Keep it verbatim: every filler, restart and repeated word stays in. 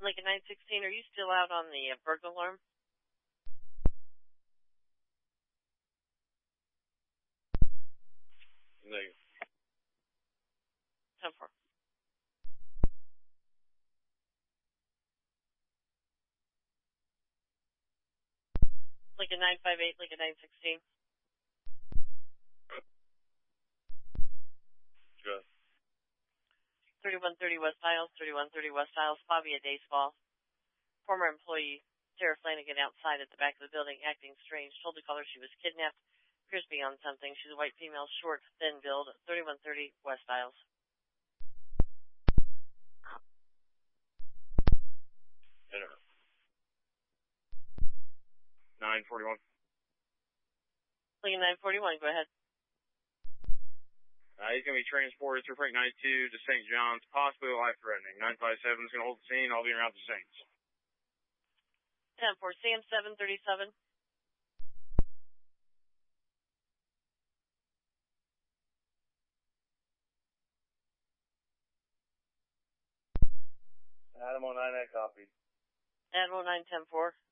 Lincoln nine sixteen, are you still out on the uh, burglar alarm? Negative. ten four. Lincoln nine five eight, Lincoln nine sixteen. Good. thirty-one thirty West Isles, thirty-one thirty West Isles, Fabia Daysball. Former employee Sarah Flanagan outside at the back of the building acting strange. Told the caller she was kidnapped. Appears to be on something. She's a white female, short, thin build, thirty-one thirty West Isles. Enter. nine forty-one. Lincoln nine forty-one, go ahead. Uh, he's going to be transported through Frank ninety-two to Saint John's, possibly life-threatening. nine five seven is going to hold the scene. I'll be around the Saints. ten four, C M seven thirty-seven. Adam oh nine, I copy. Admiral nine ten four.